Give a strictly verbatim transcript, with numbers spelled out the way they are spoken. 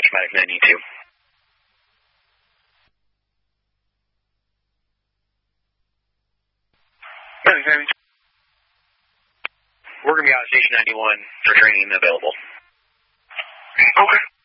schematic ninety-two. We're going to be out at Station ninety-one for training available. Okay.